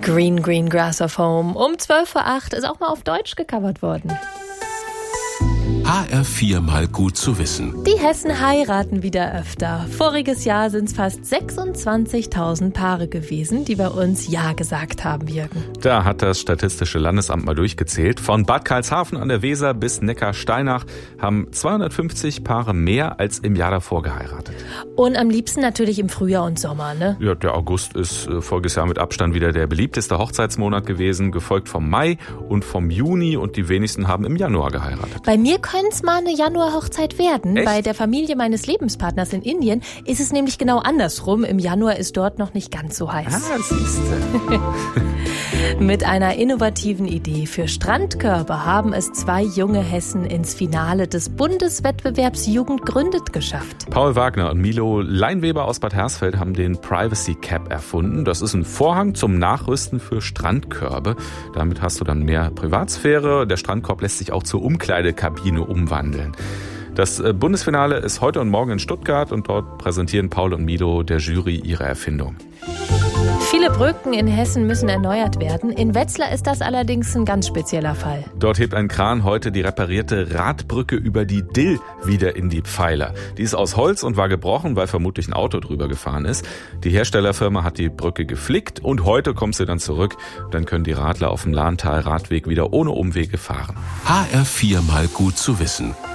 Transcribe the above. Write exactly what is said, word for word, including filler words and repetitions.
Green Green Grass of Home um zwölf vor acht ist auch mal auf Deutsch gecovert worden. H R vier mal gut zu wissen. Die Hessen heiraten wieder öfter. Voriges Jahr sind es fast sechsundzwanzigtausend Paare gewesen, die bei uns Ja gesagt haben, Jürgen. Da hat das Statistische Landesamt mal durchgezählt. Von Bad Karlshafen an der Weser bis Neckarsteinach haben zweihundertfünfzig Paare mehr als im Jahr davor geheiratet. Und am liebsten natürlich im Frühjahr und Sommer, ne? Ja, der August ist äh, voriges Jahr mit Abstand wieder der beliebteste Hochzeitsmonat gewesen, gefolgt vom Mai und vom Juni, und die wenigsten haben im Januar geheiratet. Bei mir könnte es mal eine Januar-Hochzeit werden. Echt? Bei der Familie meines Lebenspartners in Indien ist es nämlich genau andersrum. Im Januar ist dort noch nicht ganz so heiß. Ah, siehste. Mit einer innovativen Idee für Strandkörbe haben es zwei junge Hessen ins Finale des Bundeswettbewerbs Jugend gründet geschafft. Paul Wagner und Milo Leinweber aus Bad Hersfeld haben den Privacy Cap erfunden. Das ist ein Vorhang zum Nachrüsten für Strandkörbe. Damit hast du dann mehr Privatsphäre. Der Strandkorb lässt sich auch zur Umkleidekabine umwandeln. Das Bundesfinale ist heute und morgen in Stuttgart, und dort präsentieren Paul und Milo der Jury ihre Erfindung. Viele Brücken in Hessen müssen erneuert werden. In Wetzlar ist das allerdings ein ganz spezieller Fall. Dort hebt ein Kran heute die reparierte Radbrücke über die Dill wieder in die Pfeiler. Die ist aus Holz und war gebrochen, weil vermutlich ein Auto drüber gefahren ist. Die Herstellerfirma hat die Brücke geflickt und heute kommt sie dann zurück. Dann können die Radler auf dem Lahntal-Radweg wieder ohne Umwege fahren. H R vier mal gut zu wissen.